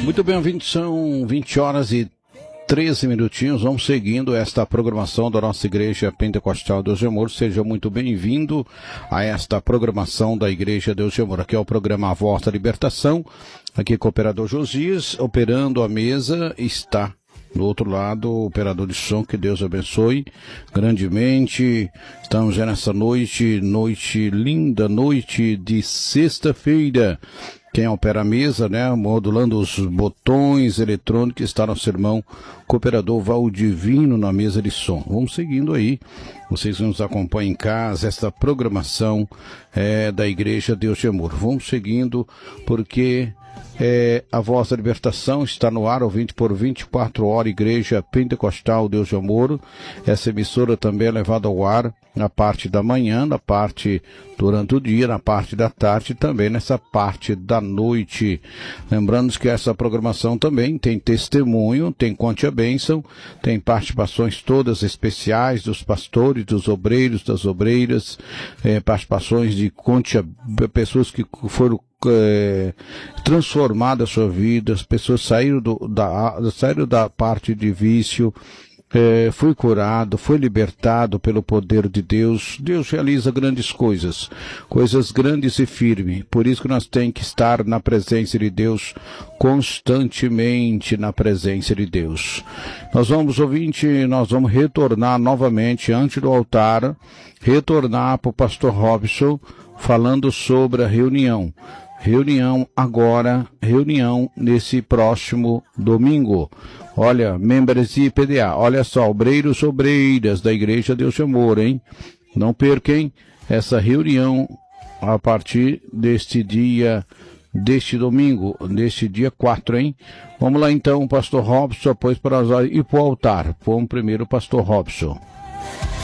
Muito bem, são 20 horas e 13 minutinhos. Vamos seguindo esta programação da nossa Igreja Pentecostal Deus de Amor. Seja muito bem-vindo a esta programação da Igreja Deus de Amor. Aqui é o programa A Voz da Libertação. Aqui com o operador Josias, operando a mesa, está do outro lado o operador de som. Que Deus abençoe grandemente. Estamos já nessa noite linda, noite de sexta-feira. Quem opera a mesa, né, modulando os botões eletrônicos, está nosso irmão cooperador Valdivino na mesa de som. Vamos seguindo aí, vocês nos acompanham em casa, esta programação da Igreja Deus de Amor. Vamos seguindo, porque a Voz da Libertação está no ar, ouvinte por 24 horas, Igreja Pentecostal Deus de Amor. Essa emissora também é levada ao ar na parte da manhã, na parte durante o dia, na parte da tarde e também nessa parte da noite. Lembrando que essa programação também tem testemunho, tem Conte a Bênção, tem participações todas especiais dos pastores, dos obreiros, das obreiras, participações de pessoas que foram transformadas a sua vida, as pessoas saíram da parte de vício, foi curado, foi libertado pelo poder de Deus. Deus realiza grandes coisas grandes e firmes. Por isso que nós temos que estar na presença de Deus, constantemente na presença de Deus. Nós vamos retornar novamente antes do altar, retornar para o pastor Robson, falando sobre a reunião nesse próximo domingo. Olha, membros de IPDA, olha só, obreiras da Igreja Deus de Amor, hein? Não percam essa reunião a partir deste domingo, deste dia 4, hein? Vamos lá então, pastor Robson, depois para nós ir para o altar. Vamos primeiro, pastor Robson.